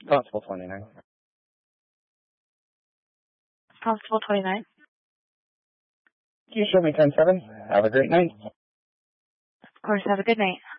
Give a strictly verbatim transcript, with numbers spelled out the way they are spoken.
Constable twenty-nine. Constable twenty-nine. Can you show me ten seven? Have a great night. Of course, have a good night.